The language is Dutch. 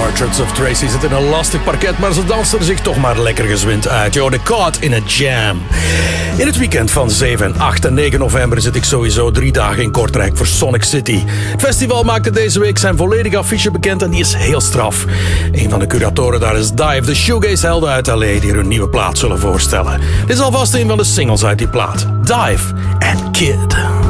Portraits of Tracy zit in een lastig parket, maar ze dansen er zich toch maar lekker gezwind uit. Yo, de Caught in a Jam. In het weekend van 7, 8 en 9 november zit ik sowieso 3 dagen in Kortrijk voor Sonic City. Het festival maakte deze week zijn volledige affiche bekend en die is heel straf. Een van de curatoren daar is Dive, de shoegaze-helden uit LA die hun nieuwe plaat zullen voorstellen. Dit is alvast een van de singles uit die plaat. Dive and Kid.